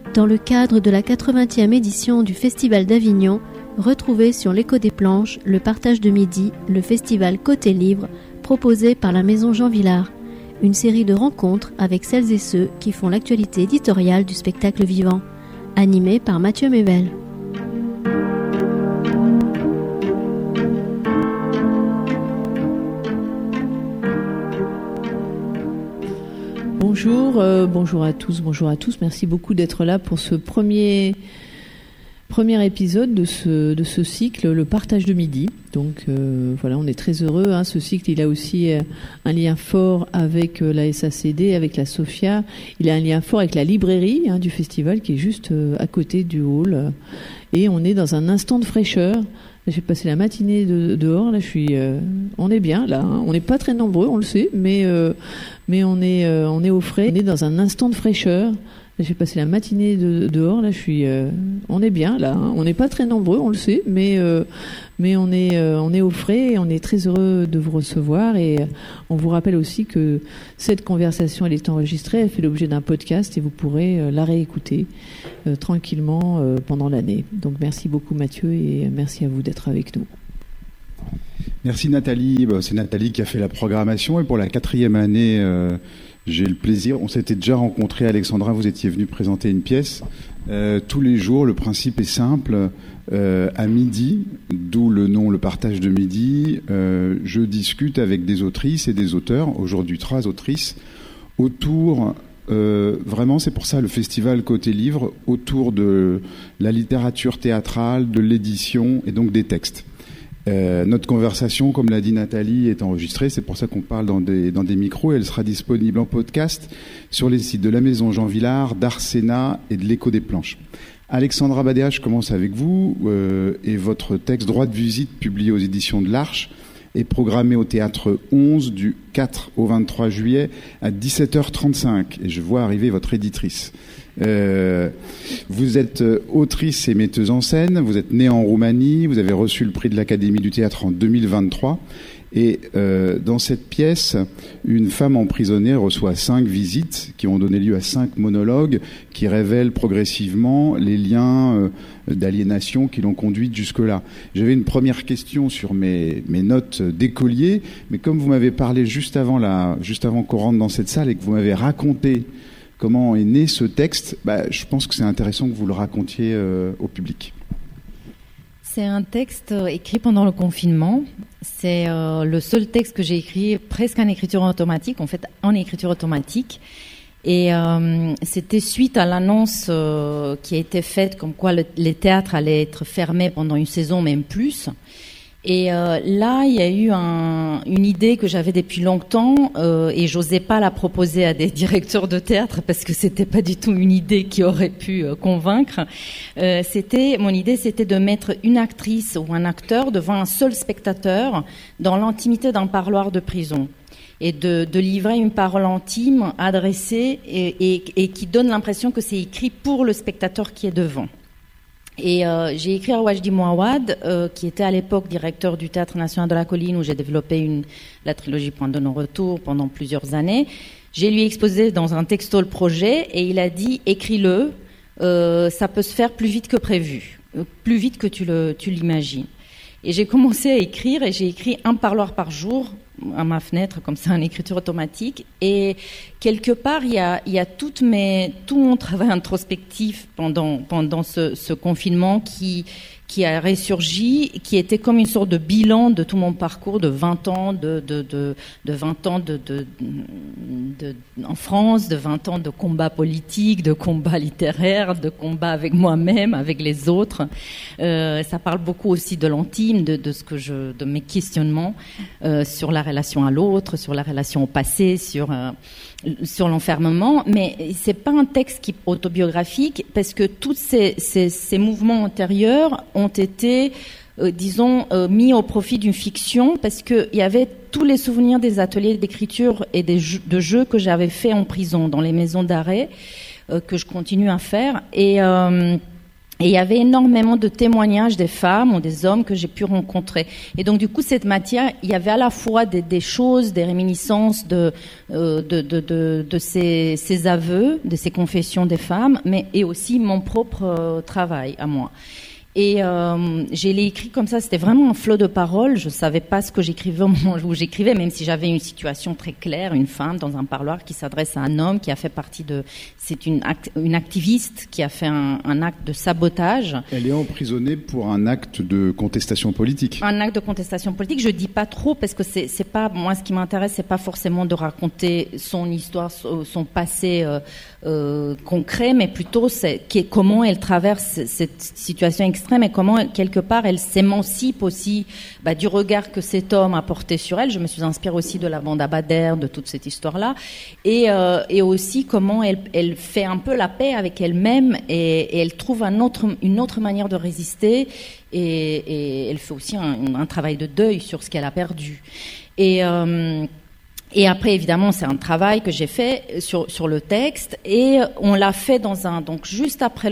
Dans le cadre de la 80e édition du Festival d'Avignon, retrouvez sur l'Écho des Planches le Partage de Midi, le festival Côté Livre, proposé par la Maison Jean Vilar. Une série de rencontres avec celles et ceux qui font l'actualité éditoriale du spectacle vivant. Animé par Mathieu Mével. Bonjour à tous. Merci beaucoup d'être là pour ce premier épisode de ce cycle, le Partage de Midi. Donc voilà, on est très heureux. Ce cycle, il a aussi un lien fort avec la SACD, avec la SOFIA. Il a un lien fort avec la librairie du festival qui est juste à côté du hall. Et on est dans un instant de fraîcheur. J'ai passé la matinée dehors. Là, on est bien là. On n'est pas très nombreux, on le sait, mais on est au frais. On est dans un instant de fraîcheur. J'ai passé la matinée dehors. Là, on est bien là. On n'est pas très nombreux, on le sait, mais on est au frais et on est très heureux de vous recevoir. Et on vous rappelle aussi que cette conversation, elle est enregistrée, elle fait l'objet d'un podcast et vous pourrez la réécouter tranquillement pendant l'année. Donc merci beaucoup Mathieu et merci à vous d'être avec nous. Merci Nathalie. C'est Nathalie qui a fait la programmation et pour la 4e année. J'ai le plaisir, on s'était déjà rencontrés, Alexandra, vous étiez venu présenter une pièce. Tous les jours, le principe est simple, à midi, d'où le nom, le partage de midi, je discute avec des autrices et des auteurs, aujourd'hui 3 autrices, autour, vraiment c'est pour ça le festival Côté Livre, autour de la littérature théâtrale, de l'édition et donc des textes. Notre conversation, comme l'a dit Nathalie, est enregistrée. C'est pour ça qu'on parle dans des micros. Et elle sera disponible en podcast sur les sites de la Maison Jean Vilar, d'Arsena et de l'Écho des Planches. Alexandra Badéa, je commence avec vous. Et votre texte Droit de visite, publié aux éditions de l'Arche, est programmé au Théâtre 11 du 4 au 23 juillet à 17h35. Et je vois arriver votre éditrice. Vous êtes autrice et metteuse en scène, vous êtes née en Roumanie, vous avez reçu le prix de l'Académie du théâtre en 2023 et dans cette pièce, une femme emprisonnée reçoit 5 visites qui ont donné lieu à 5 monologues qui révèlent progressivement les liens d'aliénation qui l'ont conduite jusque-là. J'avais une première question sur mes notes d'écolier, mais comme vous m'avez parlé juste avant qu'on rentre dans cette salle et que vous m'avez raconté comment est né ce texte, je pense que c'est intéressant que vous le racontiez au public. C'est un texte écrit pendant le confinement. C'est le seul texte que j'ai écrit presque en écriture automatique, Et c'était suite à l'annonce qui a été faite comme quoi les théâtres allaient être fermés pendant une saison, même plus. Et là, il y a eu une idée que j'avais depuis longtemps et j'osais pas la proposer à des directeurs de théâtre parce que c'était pas du tout une idée qui aurait pu convaincre. Mon idée, c'était de mettre une actrice ou un acteur devant un seul spectateur dans l'intimité d'un parloir de prison et de livrer une parole intime adressée et qui donne l'impression que c'est écrit pour le spectateur qui est devant. Et j'ai écrit à Wajdi Mouawad, qui était à l'époque directeur du Théâtre National de la Colline, où j'ai développé la trilogie Point de non-retour pendant plusieurs années. J'ai lui exposé dans un texto le projet, et il a dit « écris-le, ça peut se faire plus vite que prévu, plus vite que tu l'imagines ». Et j'ai commencé à écrire, et j'ai écrit un parloir par jour, à ma fenêtre, comme ça, en écriture automatique. Et quelque part, il y a tout mon travail introspectif pendant ce confinement qui a ressurgi, qui était comme une sorte de bilan de tout mon parcours de 20 ans de 20 ans en France, de 20 ans de combat politique, de combat littéraire, de combat avec moi-même, avec les autres. Ça parle beaucoup aussi de l'intime, de mes questionnements sur la relation à l'autre, sur la relation au passé, sur l'enfermement, mais c'est pas un texte qui est autobiographique parce que tous ces mouvements antérieurs ont été, mis au profit d'une fiction parce que il y avait tous les souvenirs des ateliers d'écriture et de jeux que j'avais fait en prison, dans les maisons d'arrêt, que je continue à faire Et il y avait énormément de témoignages des femmes ou des hommes que j'ai pu rencontrer. Et donc, du coup, cette matière, il y avait à la fois des choses, des réminiscences de ces aveux, de ces confessions des femmes, et aussi mon propre travail à moi. Et j'ai écrit comme ça, c'était vraiment un flot de paroles. Je savais pas ce que j'écrivais au moment où j'écrivais, même si j'avais une situation très claire, une femme dans un parloir qui s'adresse à un homme qui a fait partie de... C'est une activiste qui a fait un acte de sabotage. Elle est emprisonnée pour un acte de contestation politique. Un acte de contestation politique, je dis pas trop parce que c'est pas... Moi, ce qui m'intéresse, c'est pas forcément de raconter son histoire, son passé concret, mais plutôt comment elle traverse cette situation extrême et comment, quelque part, elle s'émancipe aussi du regard que cet homme a porté sur elle. Je me suis inspirée aussi de la bande Abadère, de toute cette histoire-là. Et aussi comment elle fait un peu la paix avec elle-même et elle trouve une autre manière de résister et elle fait aussi un travail de deuil sur ce qu'elle a perdu. Et après, évidemment, c'est un travail que j'ai fait sur le texte et on l'a fait donc juste après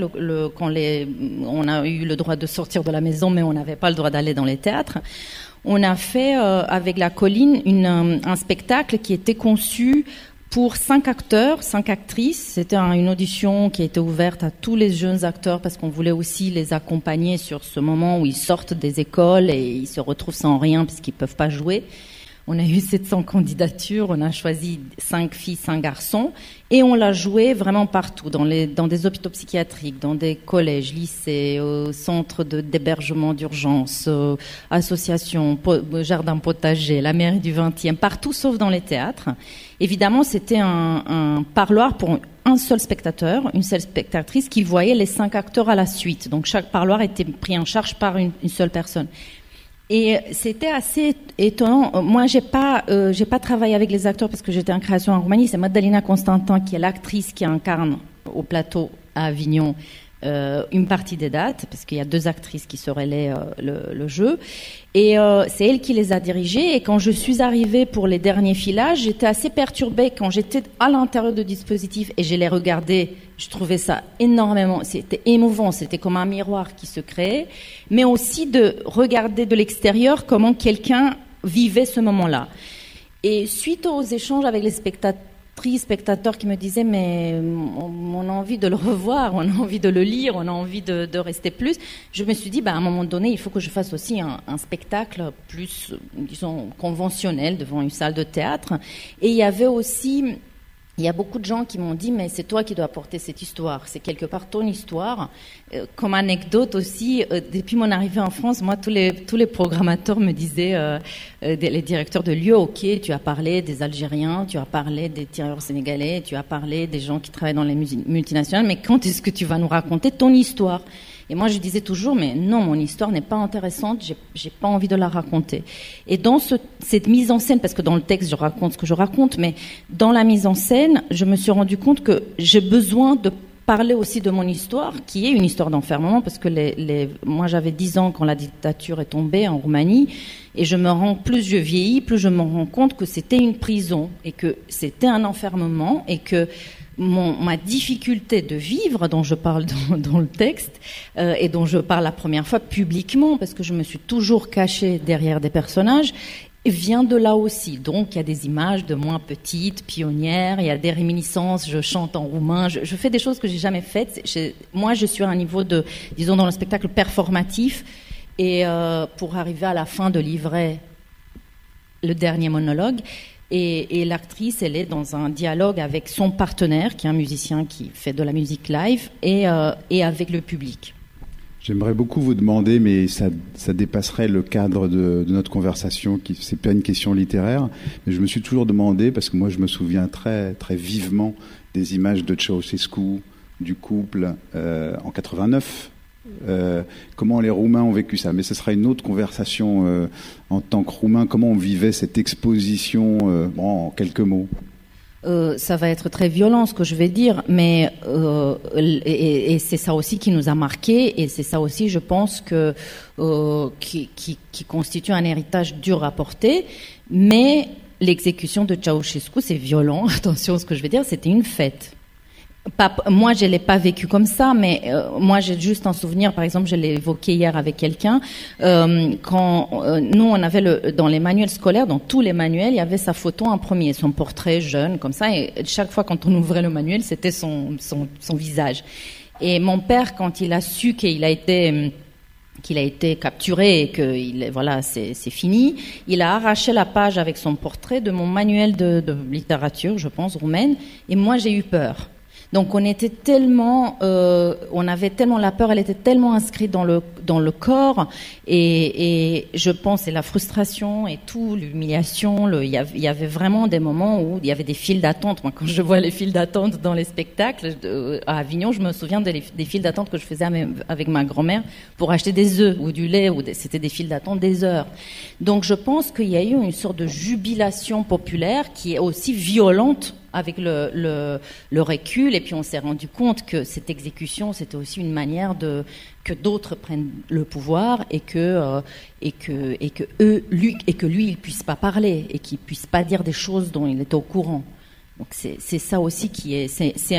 on a eu le droit de sortir de la maison, mais on n'avait pas le droit d'aller dans les théâtres. On a fait, avec la Colline, un spectacle qui était conçu pour 5 acteurs, 5 actrices. C'était une audition qui a été ouverte à tous les jeunes acteurs parce qu'on voulait aussi les accompagner sur ce moment où ils sortent des écoles et ils se retrouvent sans rien puisqu'ils peuvent pas jouer. On a eu 700 candidatures, on a choisi 5 filles, 5 garçons, et on l'a joué vraiment partout, dans des hôpitaux psychiatriques, dans des collèges, lycées, centres d'hébergement d'urgence, associations, jardins potagers, la mairie du 20e, partout sauf dans les théâtres. Évidemment, c'était un parloir pour un seul spectateur, une seule spectatrice qui voyait les 5 acteurs à la suite. Donc chaque parloir était pris en charge par une seule personne. Et c'était assez étonnant. Moi, j'ai pas travaillé avec les acteurs parce que j'étais en création en Roumanie. C'est Madalina Constantin qui est l'actrice qui incarne au plateau à Avignon une partie des dates, parce qu'il y a 2 actrices qui se relaient le jeu. Et c'est elle qui les a dirigées. Et quand je suis arrivée pour les derniers filages, j'étais assez perturbée quand j'étais à l'intérieur du dispositif et je les regardais. Je trouvais ça énormément, c'était émouvant, c'était comme un miroir qui se créait, mais aussi de regarder de l'extérieur comment quelqu'un vivait ce moment-là. Et suite aux échanges avec les spectateurs qui me disaient mais on a envie de le revoir, on a envie de le lire, on a envie de rester plus, je me suis dit à un moment donné il faut que je fasse aussi un spectacle plus, disons, conventionnel devant une salle de théâtre. Et il y a beaucoup de gens qui m'ont dit mais c'est toi qui dois porter cette histoire, c'est quelque part ton histoire. Comme anecdote aussi, depuis mon arrivée en France, moi tous les programmateurs me disaient, les directeurs de lieux, ok, tu as parlé des Algériens, tu as parlé des tireurs sénégalais, tu as parlé des gens qui travaillent dans les multinationales, mais quand est-ce que tu vas nous raconter ton histoire ? Et moi, je disais toujours, mais non, mon histoire n'est pas intéressante, j'ai pas envie de la raconter. Et dans cette mise en scène, parce que dans le texte, je raconte ce que je raconte, mais dans la mise en scène, je me suis rendu compte que j'ai besoin de parler aussi de mon histoire, qui est une histoire d'enfermement, parce que moi, j'avais 10 ans quand la dictature est tombée en Roumanie, et plus je vieillis, plus je me rends compte que c'était une prison, et que c'était un enfermement, et que ma difficulté de vivre, dont je parle dans le texte, et dont je parle la première fois publiquement, parce que je me suis toujours cachée derrière des personnages, vient de là aussi. Donc, il y a des images de moi petite, pionnière, il y a des réminiscences, je chante en roumain, je fais des choses que j'ai jamais faites. Moi, je suis à un niveau disons, dans le spectacle performatif, et pour arriver à la fin de livrer le dernier monologue, et l'actrice, elle est dans un dialogue avec son partenaire, qui est un musicien qui fait de la musique live, et avec le public. J'aimerais beaucoup vous demander, mais ça dépasserait le cadre de notre conversation, c'est pas une question littéraire, mais je me suis toujours demandé, parce que moi je me souviens très, très vivement des images de Ceausescu, du couple, en 89, comment les Roumains ont vécu ça. Mais ce sera une autre conversation en tant que Roumain, comment on vivait cette exposition, en quelques mots. Ça va être très violent ce que je vais dire, mais et c'est ça aussi qui nous a marqué, et c'est ça aussi, je pense, qui constitue un héritage dur à porter. Mais l'exécution de Ceausescu, c'est violent. Attention à ce que je vais dire, c'était une fête. Moi, je l'ai pas vécu comme ça, mais moi, j'ai juste un souvenir. Par exemple, je l'ai évoqué hier avec quelqu'un. Quand nous, on avait dans les manuels scolaires, dans tous les manuels, il y avait sa photo en premier, son portrait jeune, comme ça. Et chaque fois, quand on ouvrait le manuel, c'était son visage. Et mon père, quand il a su qu'il a été capturé et que voilà, c'est fini, il a arraché la page avec son portrait de mon manuel de littérature, je pense, roumaine. Et moi, j'ai eu peur. Donc on avait tellement la peur, elle était tellement inscrite dans le corps, et je pense c'est la frustration et tout, l'humiliation. Il y avait vraiment des moments où il y avait des files d'attente. Moi, quand je vois les files d'attente dans les spectacles à Avignon, je me souviens des files d'attente que je faisais avec ma grand-mère pour acheter des œufs ou du lait, c'était des files d'attente des heures. Donc je pense qu'il y a eu une sorte de jubilation populaire qui est aussi violente avec le recul, et puis on s'est rendu compte que cette exécution, c'était aussi une manière que d'autres prennent le pouvoir et que lui, il puisse pas parler et qu'il puisse pas dire des choses dont il est au courant. Donc c'est ça aussi qui est,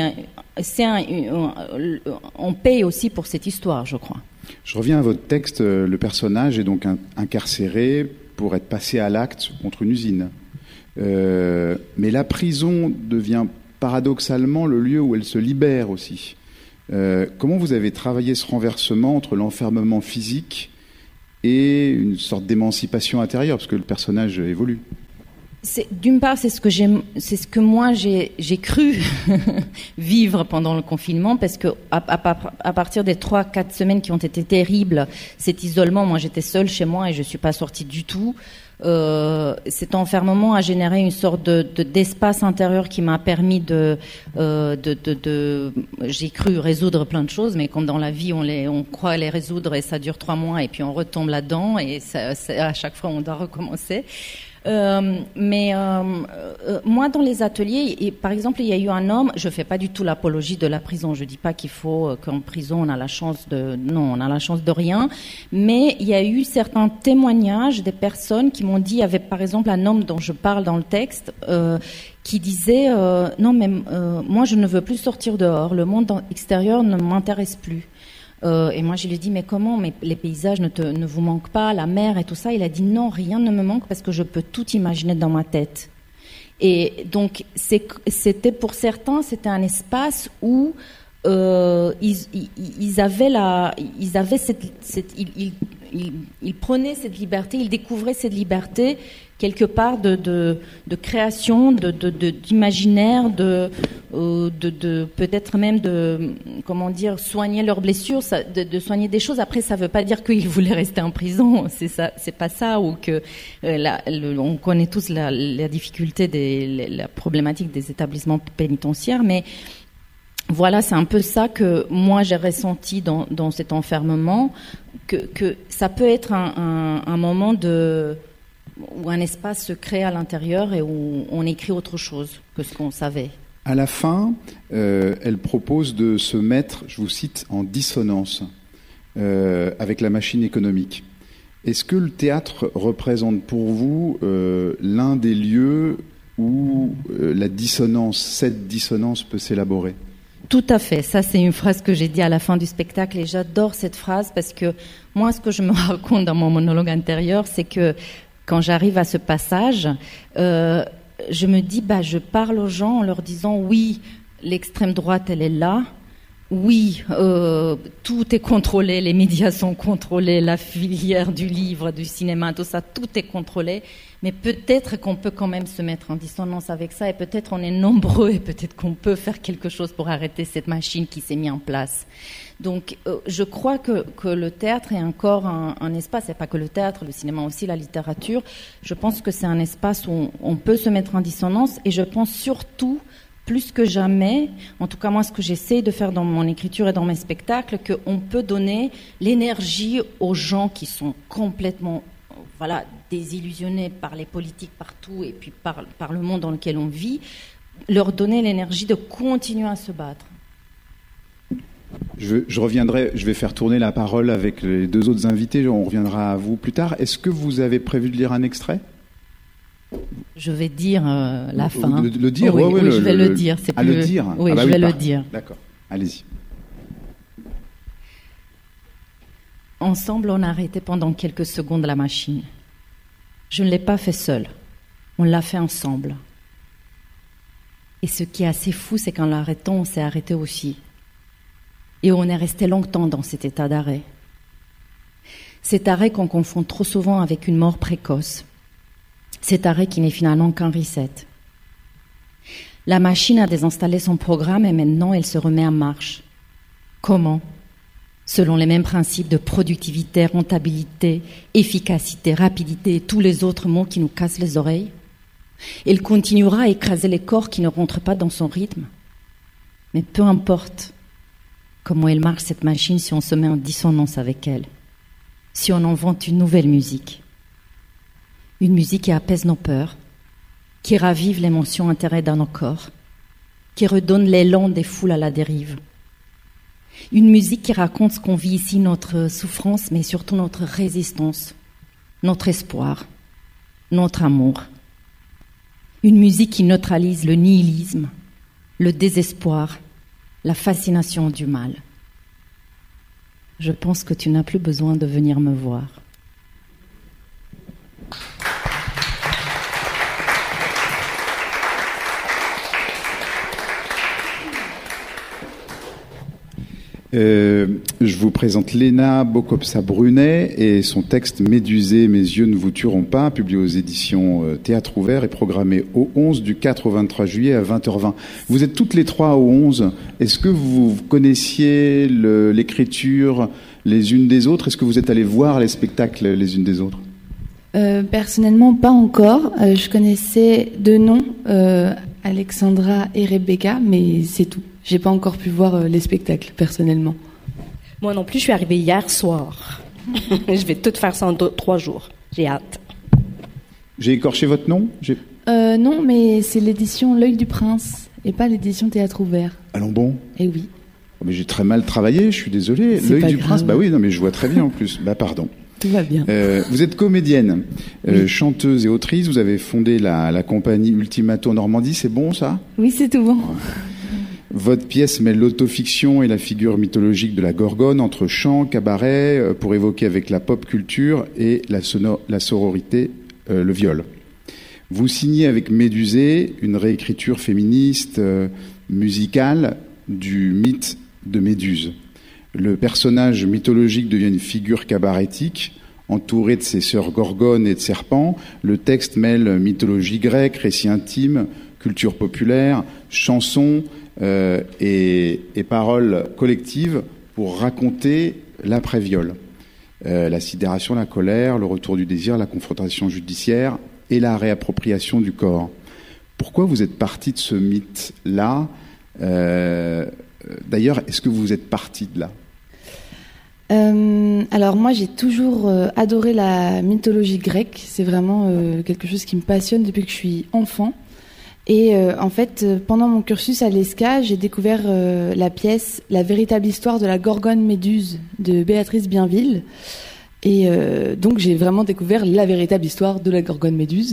on paye aussi pour cette histoire, je crois. Je reviens à votre texte. Le personnage est donc incarcéré pour être passé à l'acte contre une usine. Mais la prison devient paradoxalement le lieu où elle se libère aussi. Comment vous avez travaillé ce renversement entre l'enfermement physique et une sorte d'émancipation intérieure, parce que le personnage évolue? D'une part, c'est ce que moi j'ai cru vivre pendant le confinement, parce que à partir des 3-4 semaines qui ont été terribles, cet isolement, moi j'étais seule chez moi et je suis pas sortie du tout. Cet enfermement a généré une sorte d'espace intérieur qui m'a permis j'ai cru résoudre plein de choses, mais comme dans la vie on croit les résoudre et ça dure 3 mois et puis on retombe là-dedans et à chaque fois on doit recommencer. Moi, dans les ateliers, et par exemple, il y a eu un homme. Je fais pas du tout l'apologie de la prison. Je dis pas qu'il faut qu'en prison on a la chance de rien. Mais il y a eu certains témoignages des personnes qui m'ont dit. Il y avait par exemple un homme dont je parle dans le texte qui disait non mais moi je ne veux plus sortir dehors. Le monde extérieur ne m'intéresse plus. Et moi je lui ai dit mais comment, mais les paysages ne vous manquent pas, la mer et tout ça? Il a dit non, rien ne me manque parce que je peux tout imaginer dans ma tête. Et donc c'était pour certains, c'était un espace où ils prenaient cette liberté, ils découvraient cette liberté quelque part de création, d'imaginaire, de peut-être même de soigner leurs blessures, de soigner des choses. Après, ça veut pas dire qu'ils voulaient rester en prison, c'est pas ça, ou que on connaît tous la difficulté la problématique des établissements pénitentiaires, mais voilà, c'est un peu ça que moi j'ai ressenti dans cet enfermement, que ça peut être un moment où un espace se crée à l'intérieur et où on écrit autre chose que ce qu'on savait. À la fin, elle propose de se mettre, je vous cite, en dissonance avec la machine économique. Est-ce que le théâtre représente pour vous l'un des lieux où cette dissonance peut s'élaborer? Tout à fait. Ça, c'est une phrase que j'ai dit à la fin du spectacle et j'adore cette phrase parce que moi, ce que je me raconte dans mon monologue intérieur, c'est que quand j'arrive à ce passage, je me dis, je parle aux gens en leur disant, oui, l'extrême droite, elle est là. Oui, tout est contrôlé, les médias sont contrôlés, la filière du livre, du cinéma, tout ça, tout est contrôlé. Mais peut-être qu'on peut quand même se mettre en dissonance avec ça et peut-être on est nombreux et peut-être qu'on peut faire quelque chose pour arrêter cette machine qui s'est mise en place. Donc, je crois que le théâtre est encore un espace, et pas que le théâtre, le cinéma aussi, la littérature. Je pense que c'est un espace où on peut se mettre en dissonance et je pense surtout, plus que jamais, en tout cas moi ce que j'essaie de faire dans mon écriture et dans mes spectacles, qu'on peut donner l'énergie aux gens qui sont complètement désillusionnés par les politiques partout et puis par le monde dans lequel on vit, leur donner l'énergie de continuer à se battre. Je reviendrai, je vais faire tourner la parole avec les 2 autres invités, on reviendra à vous plus tard. Est-ce que vous avez prévu de lire un extrait ? Je vais dire la fin. Le dire, oui, oui, je vais le dire. C'est plus... le dire. Oui, je vais le dire. D'accord, allez-y. Ensemble, on a arrêté pendant quelques secondes la machine. Je ne l'ai pas fait seule. On l'a fait ensemble. Et ce qui est assez fou, c'est qu'en l'arrêtant, on s'est arrêté aussi. Et on est resté longtemps dans cet état d'arrêt. Cet arrêt qu'on confond trop souvent avec une mort précoce. Cet arrêt qui n'est finalement qu'un reset. La machine a désinstallé son programme et maintenant elle se remet en marche. Comment ? Selon les mêmes principes de productivité, rentabilité, efficacité, rapidité et tous les autres mots qui nous cassent les oreilles. Elle continuera à écraser les corps qui ne rentrent pas dans son rythme. Mais peu importe comment elle marche cette machine si on se met en dissonance avec elle, si on invente une nouvelle musique. Une musique qui apaise nos peurs, qui ravive l'émotion intérieure dans nos corps, qui redonne l'élan des foules à la dérive. Une musique qui raconte ce qu'on vit ici, notre souffrance, mais surtout notre résistance, notre espoir, notre amour. Une musique qui neutralise le nihilisme, le désespoir, la fascination du mal. Je pense que tu n'as plus besoin de venir me voir. Je vous présente Léna Bokopsa-Brunet et son texte « Médusée, mes yeux ne vous tueront pas », publié aux éditions Théâtre Ouvert et programmé au 11 du 4 au 23 juillet à 20h20. Vous êtes toutes les trois au 11. Est-ce que vous connaissiez l'écriture les unes des autres ? Est-ce que vous êtes allées voir les spectacles les unes des autres ? Personnellement, pas encore. Je connaissais de nom Alexandra et Rebecca, mais c'est tout. J'ai pas encore pu voir les spectacles, personnellement. Moi non plus, je suis arrivée hier soir. Je vais tout faire ça en 3 jours. J'ai hâte. J'ai écorché votre nom ? Non, mais c'est l'édition L'Œil du Prince et pas l'édition Théâtre Ouvert. Allons bon ? Eh oui. Oh, mais j'ai très mal travaillé, je suis désolé. C'est L'Œil pas du grave. Prince, bah oui, non, mais je vois très bien en plus. Bah pardon. Tout va bien. Vous êtes comédienne, chanteuse et autrice. Vous avez fondé la compagnie Ultimato Normandie. C'est bon ça ? Oui, c'est tout bon. Votre pièce mêle l'autofiction et la figure mythologique de la Gorgone entre chant, cabaret, pour évoquer avec la pop culture et la sororité, le viol. Vous signez avec Médusée une réécriture féministe, musicale du mythe de Méduse. Le personnage mythologique devient une figure cabarétique, entouré de ses sœurs gorgones et de serpents. Le texte mêle mythologie grecque, récit intime, culture populaire, chansons et paroles collectives pour raconter l'après-viol. La sidération, la colère, le retour du désir, la confrontation judiciaire et la réappropriation du corps. Pourquoi vous êtes parti de ce mythe-là ? D'ailleurs, est-ce que vous êtes parti de là ? Alors moi j'ai toujours adoré la mythologie grecque, c'est vraiment quelque chose qui me passionne depuis que je suis enfant. Et en fait, pendant mon cursus à l'ESCA, j'ai découvert la pièce « La véritable histoire de la Gorgone Méduse » de Béatrice Bienville. Et donc j'ai vraiment découvert la véritable histoire de la Gorgone Méduse.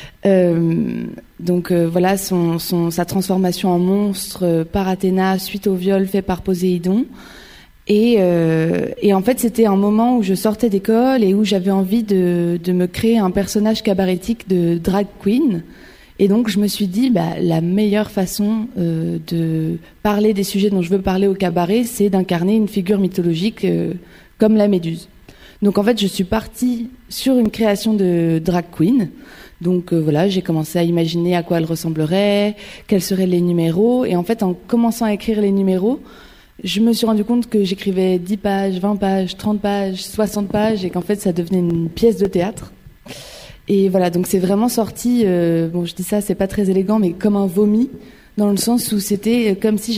Voilà sa transformation en monstre par Athéna suite au viol fait par Poséidon. Et en fait, c'était un moment où je sortais d'école et où j'avais envie de me créer un personnage cabarétique de drag queen. Et donc, je me suis dit, la meilleure façon de parler des sujets dont je veux parler au cabaret, c'est d'incarner une figure mythologique comme la Méduse. Donc, en fait, je suis partie sur une création de drag queen. Donc, voilà, j'ai commencé à imaginer à quoi elle ressemblerait, quels seraient les numéros. Et en fait, en commençant à écrire les numéros, je me suis rendu compte que j'écrivais 10 pages, 20 pages, 30 pages, 60 pages et qu'en fait ça devenait une pièce de théâtre. Et voilà, donc c'est vraiment sorti, je dis ça, c'est pas très élégant, mais comme un vomi, dans le sens où c'était comme si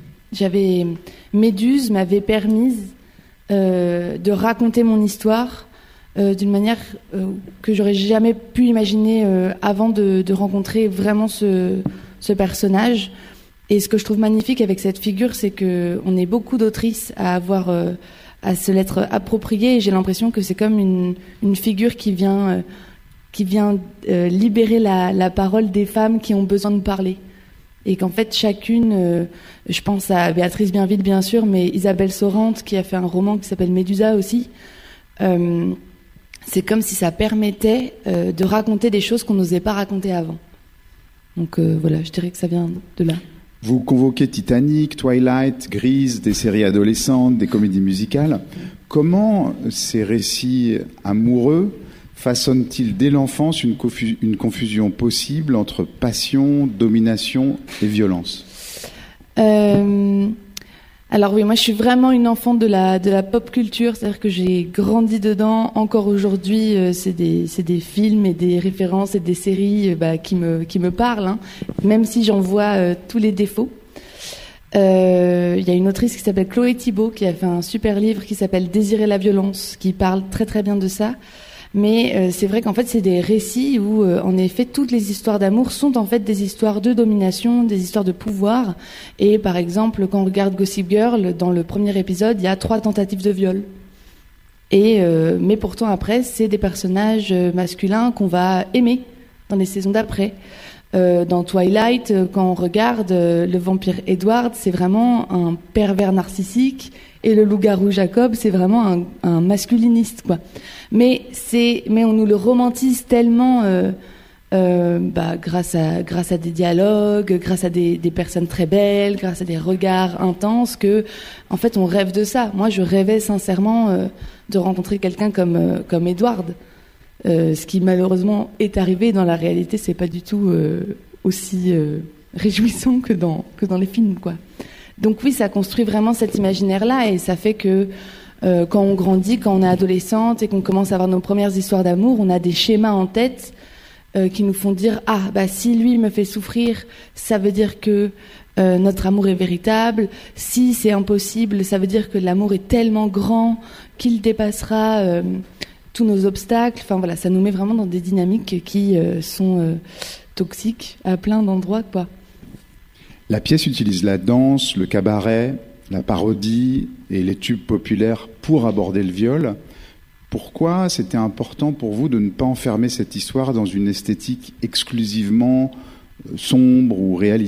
Méduse m'avait permise de raconter mon histoire d'une manière que j'aurais jamais pu imaginer avant de rencontrer vraiment ce personnage. Et ce que je trouve magnifique avec cette figure, c'est qu'on est beaucoup d'autrices à avoir à se l'être appropriée. Et j'ai l'impression que c'est comme une figure qui vient vient libérer la parole des femmes qui ont besoin de parler. Et qu'en fait, chacune, je pense à Béatrice Bienville, bien sûr, mais Isabelle Sorante, qui a fait un roman qui s'appelle Médusa aussi, c'est comme si ça permettait de raconter des choses qu'on n'osait pas raconter avant. Donc voilà, je dirais que ça vient de là. Vous convoquez Titanic, Twilight, Grease, des séries adolescentes, des comédies musicales. Comment ces récits amoureux façonnent-ils dès l'enfance une confusion possible entre passion, domination et violence ? Alors oui, moi je suis vraiment une enfant de la pop culture, c'est-à-dire que j'ai grandi dedans. Encore aujourd'hui, c'est des films et des références et des séries qui me parlent, hein, même si j'en vois tous les défauts. Il y a une autrice qui s'appelle Chloé Thibault qui a fait un super livre qui s'appelle Désirer la violence, qui parle très très bien de ça. Mais c'est vrai qu'en fait, c'est des récits où, en effet, toutes les histoires d'amour sont en fait des histoires de domination, des histoires de pouvoir. Et par exemple, quand on regarde Gossip Girl, dans le premier épisode, il y a 3 tentatives de viol. Mais pourtant, après, c'est des personnages masculins qu'on va aimer dans les saisons d'après. Dans Twilight, quand on regarde le vampire Edward, c'est vraiment un pervers narcissique. Et le loup-garou Jacob, c'est vraiment un masculiniste, quoi. Mais on nous le romantise tellement, grâce à des dialogues, grâce à des personnes très belles, grâce à des regards intenses, que, en fait, on rêve de ça. Moi, je rêvais sincèrement de rencontrer quelqu'un comme Edward. Ce qui malheureusement est arrivé dans la réalité, c'est pas du tout aussi réjouissant que dans les films, quoi. Donc oui, ça construit vraiment cet imaginaire-là et ça fait que quand on grandit, quand on est adolescente et qu'on commence à avoir nos premières histoires d'amour, on a des schémas en tête qui nous font dire si lui me fait souffrir, ça veut dire que notre amour est véritable. Si c'est impossible, ça veut dire que l'amour est tellement grand qu'il dépassera tous nos obstacles. Enfin voilà, ça nous met vraiment dans des dynamiques qui sont toxiques à plein d'endroits, quoi. La pièce utilise la danse, le cabaret, la parodie et les tubes populaires pour aborder le viol. Pourquoi c'était important pour vous de ne pas enfermer cette histoire dans une esthétique exclusivement sombre ou réaliste ?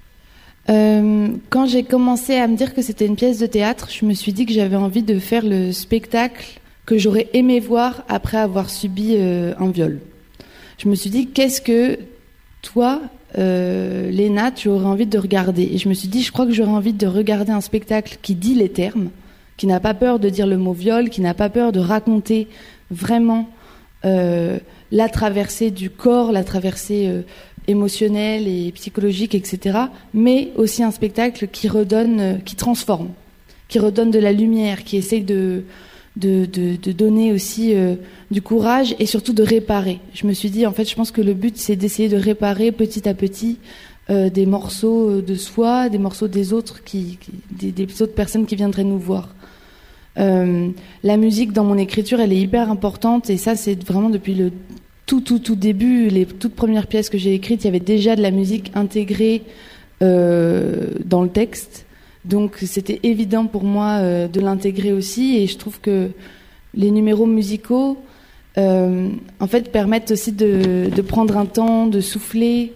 Quand j'ai commencé à me dire que c'était une pièce de théâtre, je me suis dit que j'avais envie de faire le spectacle que j'aurais aimé voir après avoir subi un viol. Je me suis dit, qu'est-ce que toi, Léna, tu aurais envie de regarder? Et je me suis dit, je crois que j'aurais envie de regarder un spectacle qui dit les termes, qui n'a pas peur de dire le mot viol, qui n'a pas peur de raconter vraiment la traversée du corps, la traversée émotionnelle et psychologique, etc. Mais aussi un spectacle qui redonne, qui transforme, qui redonne de la lumière, qui essaye de donner aussi du courage et surtout de réparer. Je me suis dit, en fait, je pense que le but, c'est d'essayer de réparer petit à petit des morceaux de soi, des morceaux des autres, des autres personnes qui viendraient nous voir. La musique dans mon écriture, elle est hyper importante et ça, c'est vraiment depuis le tout début, les toutes premières pièces que j'ai écrites, il y avait déjà de la musique intégrée dans le texte. Donc c'était évident pour moi de l'intégrer aussi et je trouve que les numéros musicaux en fait permettent aussi de prendre un temps, de souffler.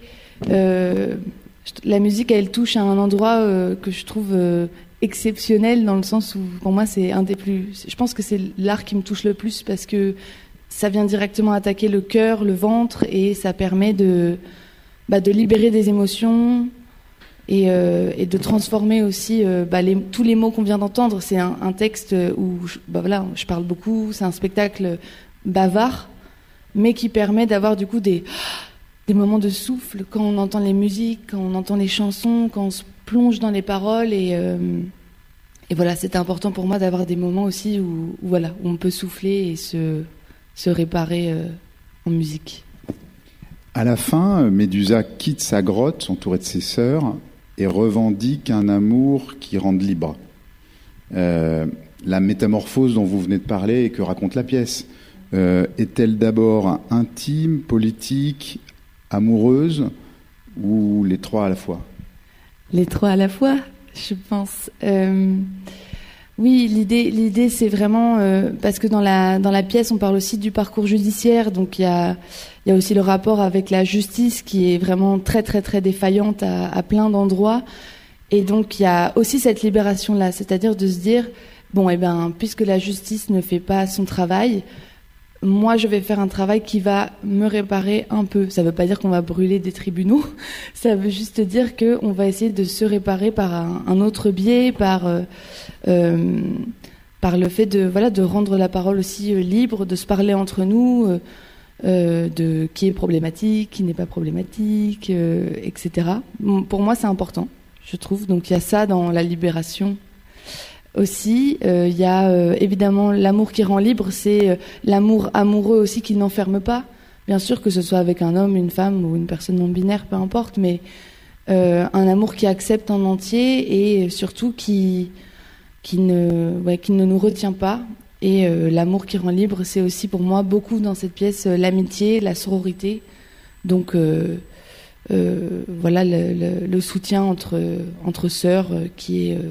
La musique, elle touche à un endroit que je trouve exceptionnel dans le sens où pour moi c'est un des plus... Je pense que c'est l'art qui me touche le plus parce que ça vient directement attaquer le cœur, le ventre et ça permet de libérer des émotions. Et de transformer aussi tous les mots qu'on vient d'entendre. C'est un texte où je parle beaucoup, c'est un spectacle bavard, mais qui permet d'avoir du coup des moments de souffle quand on entend les musiques, quand on entend les chansons, quand on se plonge dans les paroles. Et voilà, c'était important pour moi d'avoir des moments aussi où on peut souffler et se réparer en musique. À la fin, Médusa quitte sa grotte entourée de ses sœurs et revendique un amour qui rende libre. La métamorphose dont vous venez de parler et que raconte la pièce, est-elle d'abord intime, politique, amoureuse ou les trois à la fois ? Les trois à la fois, je pense. Oui, l'idée, c'est vraiment parce que dans la pièce, on parle aussi du parcours judiciaire, donc il y a aussi le rapport avec la justice qui est vraiment très très très défaillante à plein d'endroits, et donc il y a aussi cette libération là, c'est-à-dire de se dire bon, puisque la justice ne fait pas son travail, moi je vais faire un travail qui va me réparer un peu. Ça veut pas dire qu'on va brûler des tribunaux, ça veut juste dire que on va essayer de se réparer par un autre biais, par le fait de rendre la parole aussi libre, de se parler entre nous, de qui est problématique, qui n'est pas problématique, etc. Pour moi, c'est important, je trouve. Donc il y a ça dans la libération. Aussi, il y a évidemment l'amour qui rend libre, c'est l'amour amoureux aussi qui n'enferme pas. Bien sûr, que ce soit avec un homme, une femme ou une personne non binaire, peu importe, mais un amour qui accepte en entier et surtout qui ne nous retient pas. Et l'amour qui rend libre, c'est aussi pour moi beaucoup dans cette pièce l'amitié, la sororité. Donc voilà le soutien entre sœurs qui est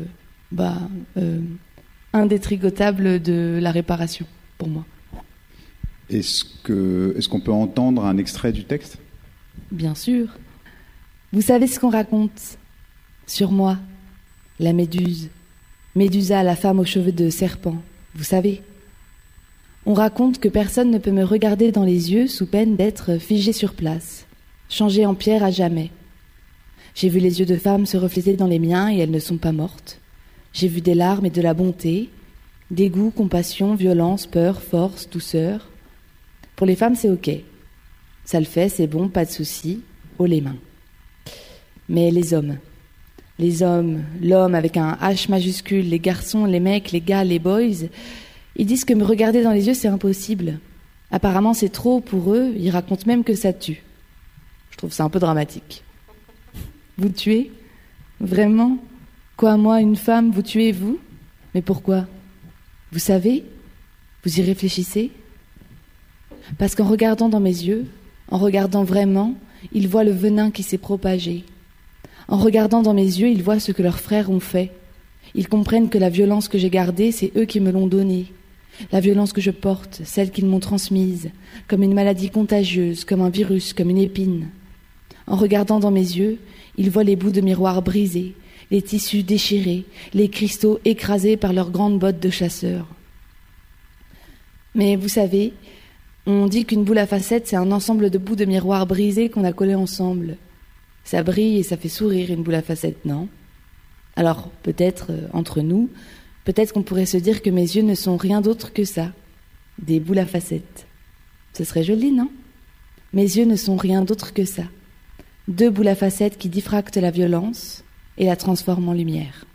indétricotable de la réparation pour moi. Est-ce qu'on peut entendre un extrait du texte ? Bien sûr. Vous savez ce qu'on raconte sur moi, la Méduse. Médusa, la femme aux cheveux de serpent, vous savez. On raconte que personne ne peut me regarder dans les yeux sous peine d'être figé sur place, changé en pierre à jamais. J'ai vu les yeux de femmes se refléter dans les miens et elles ne sont pas mortes. J'ai vu des larmes et de la bonté, dégoût, compassion, violence, peur, force, douceur. Pour les femmes, c'est ok. Ça le fait, c'est bon, pas de souci, haut les mains. Mais les hommes, l'homme avec un H majuscule, les garçons, les mecs, les gars, les boys, ils disent que me regarder dans les yeux, c'est impossible. Apparemment, c'est trop pour eux, ils racontent même que ça tue. Je trouve ça un peu dramatique. Vous tuez ? Vraiment ? Quoi, moi, une femme, vous tuez, vous ? Mais pourquoi ? Vous savez ? Vous y réfléchissez ? Parce qu'en regardant dans mes yeux, en regardant vraiment, ils voient le venin qui s'est propagé. En regardant dans mes yeux, ils voient ce que leurs frères ont fait. Ils comprennent que la violence que j'ai gardée, c'est eux qui me l'ont donnée. La violence que je porte, celle qu'ils m'ont transmise, comme une maladie contagieuse, comme un virus, comme une épine. En regardant dans mes yeux, ils voient les bouts de miroir brisés, les tissus déchirés, les cristaux écrasés par leurs grandes bottes de chasseurs. Mais vous savez, on dit qu'une boule à facettes, c'est un ensemble de bouts de miroir brisés qu'on a collés ensemble. Ça brille et ça fait sourire une boule à facettes, non ? Alors, peut-être, entre nous, peut-être qu'on pourrait se dire que mes yeux ne sont rien d'autre que ça, des boules à facettes. Ce serait joli, non ? Mes yeux ne sont rien d'autre que ça. 2 boules à facettes qui diffractent la violence et la transforment en lumière.